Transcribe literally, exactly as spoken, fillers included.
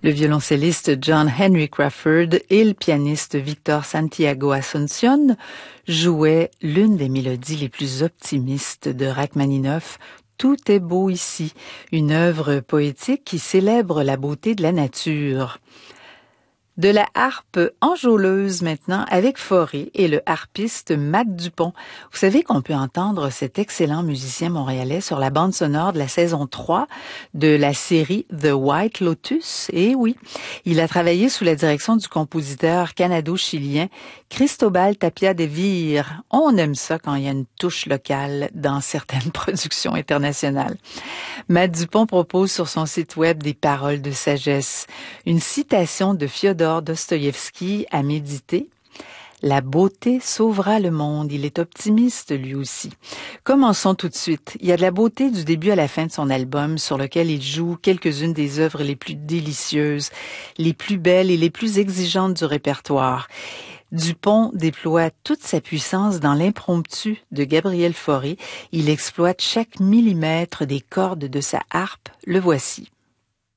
Le violoncelliste John Henry Crawford et le pianiste Victor Santiago Asuncion jouaient l'une des mélodies les plus optimistes de Rachmaninoff, Tout est beau ici, une œuvre poétique qui célèbre la beauté de la nature. De la harpe enjôleuse maintenant avec Fauré et le harpiste Matt Dupont. Vous savez qu'on peut entendre cet excellent musicien montréalais sur la bande sonore de la saison trois de la série The White Lotus. Et oui, il a travaillé sous la direction du compositeur canado-chilien Cristobal Tapia de Vir. On aime ça quand il y a une touche locale dans certaines productions internationales. Matt Dupont propose sur son site web des paroles de sagesse, une citation de Fyodor Dostoïevski à méditer. La beauté sauvera le monde. Il est optimiste lui aussi. Commençons tout de suite. Il y a de la beauté du début à la fin de son album sur lequel il joue quelques-unes des œuvres les plus délicieuses, les plus belles et les plus exigeantes du répertoire. Dupont déploie toute sa puissance dans l'impromptu de Gabriel Fauré. Il exploite chaque millimètre des cordes de sa harpe. Le voici.